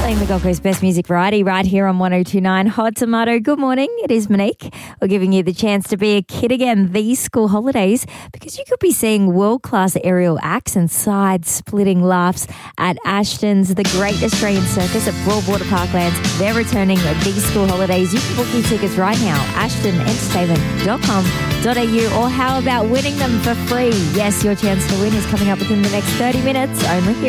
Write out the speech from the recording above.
playing the Gold Coast Best Music Variety right here on 102.9 Hot Tomato. Good morning. It is Monique. We're giving you the chance to be a kid again these school holidays because you could be seeing world-class aerial acts and side-splitting laughs at Ashton's The Great Australian Circus at Broadwater Parklands. They're returning these school holidays. You can book your tickets right now, ashtonentertainment.com.au, or how about winning them for free? Yes, your chance to win is coming up within the next 30 minutes, only here